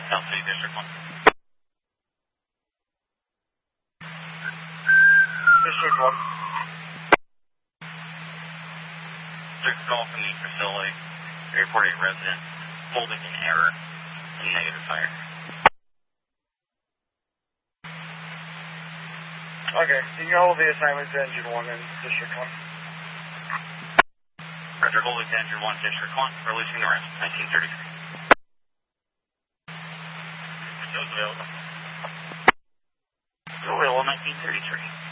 South City District 1. District 1. Six call from the facility. They reported a resident holding an error in negative fire. Okay, you can hold the assignment to Engine 1 in District 1. Roger, holding to Engine 1, District 1, releasing the rest, 1933. Still available. Still available, 1933.